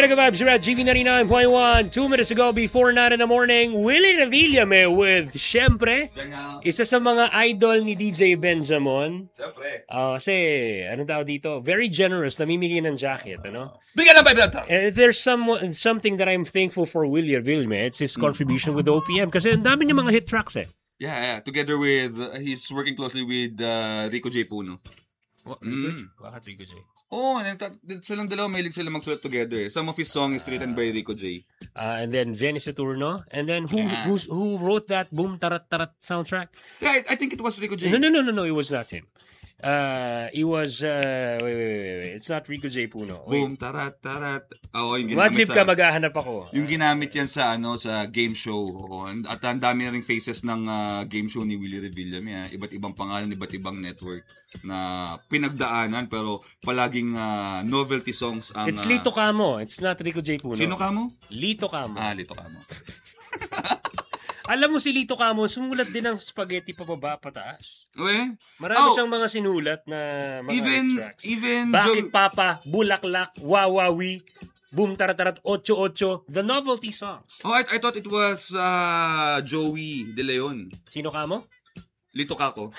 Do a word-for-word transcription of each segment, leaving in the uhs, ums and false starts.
Mega Vibes, you're at G V ninety-nine point one. Two minutes ago, before nine in the morning, Willie Revillame with, syempre, isa sa mga idol ni D J Benjamin. Syempre. Uh, kasi, ano daw dito, very generous, namimigay ng jacket, ano? Bigyan ng five hundred. And if there's some, something that I'm thankful for Willie Revillame, it's his contribution with O P M. Kasi ang dami niya mga hit tracks eh. Yeah, yeah. Together with, uh, he's working closely with uh, Rico J. Puno. What? Mm. Bakit Rico J? Oo, oh, silang dalawa mahilig sila magsulat together. Some of his songs is written by Rico J. Uh, and then Vinny Saturno. And then who Yeah. who's, who wrote that Boom Tarat Tarat soundtrack? Yeah, I, I think it was Rico J. No, no, no, no, no. It was not him. Uh, it was, uh, wait, wait, wait, wait. It's not Rico J. Puno. Wait. Boom, tarat, tarat. Oo, yung ginamit Madlib sa... ka, maghahanap ako. Yung ginamit yan sa ano sa game show. Oo. At ang dami na rin faces ng uh, game show ni Willie Revillame. Yeah. Iba't ibang pangalan, iba't ibang network na pinagdaanan pero palaging uh, novelty songs ang... It's uh, Lito Camo. It's not Rico J. Puno. Sino ka mo? Lito Camo. Ah, Lito Camo. Alam mo si Lito Camo, sumulat din ng spaghetti pababa pataas. Okay. Marami Oh, siyang mga sinulat na mga even, hit tracks. even... Bakit Jo- Papa, Bulaklak, Wawawi, Boom Taratarat, Ocho Ocho, the novelty songs. Oh, I, I thought it was uh, Joey De Leon. Sino ka mo? Lito Kako.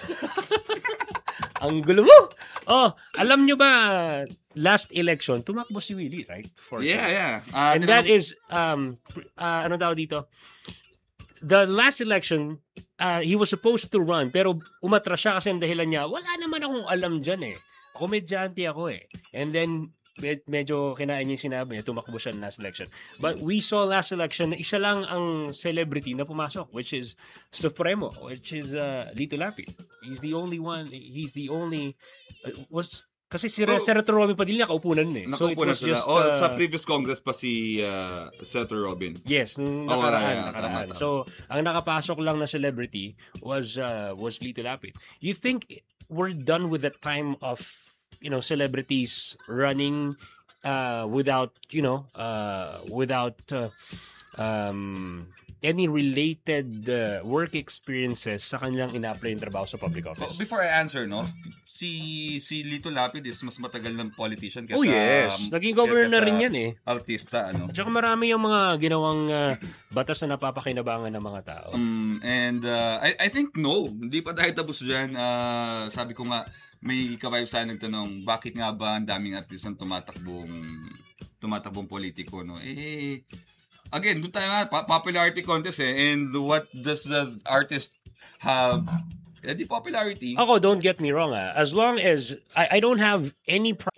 Ang gulo mo! Oh, alam nyo ba, last election, tumakbo si Willie, right? For Yeah, sure. yeah. Uh, And that is, um, uh, ano daw dito? The last election, uh, he was supposed to run, pero umatras siya kasi ang dahilan niya, wala naman akong alam dyan eh. Ako medyante ako eh. And then, med- medyo kinain niya yung sinabi niya, tumakbo siya last election. But we saw last election, isa lang ang celebrity na pumasok, which is Supremo, which is uh, Lito Lapid. He's the only one, he's the only, uh, was, kasi si Oh. Senator Robin Padilla, kaupunan na eh. So it Nakaupo na was sila. just, oh, uh, sa previous Congress pa si uh, Senator Robin. yes, nung Oh, nakaraan, yeah, yeah. nakaraan. Tama, tama. So, ang nakapasok lang na celebrity was uh, was Lito Lapid. You think we're done with the time of, you know, celebrities running uh, without, you know, uh, without uh, um, any related uh, work experiences sa kanilang ina-apply yung trabaho sa public Oh, office? before I answer, no, si si Lito Lapid is mas matagal ng politician kaysa Oh yes, naging governor na rin yan eh. Artista, ano. At saka marami yung mga ginawang uh, batas na napapakinabangan ng mga tao. Um, and uh, I, I think no, hindi pa tayo tapos dyan. Uh, sabi ko nga, may kabayo sa nagtanong, bakit nga ba ang daming artistang tumatakbong tumatakbong politiko, no? Eh, again, doon tayo nga, pa- popularity contest eh. And what does the artist have? Eh, di popularity. Ako, don't get me wrong ah. As long as I, I don't have any pro-